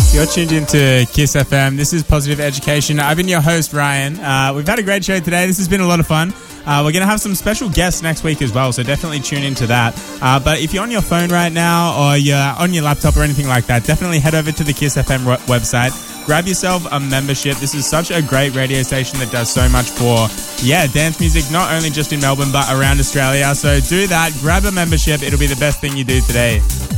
You're tuned into Kiss FM. This is Positive Education. I've been your host, Ryan. We've had a great show today. This has been a lot of fun. We're going to have some special guests next week as well, so definitely tune into that. But if you're on your phone right now or you're on your laptop or anything like that, definitely head over to the Kiss FM website. Grab yourself a membership. This is such a great radio station that does so much for, dance music, not only just in Melbourne, but around Australia. So do that. Grab a membership. It'll be the best thing you do today.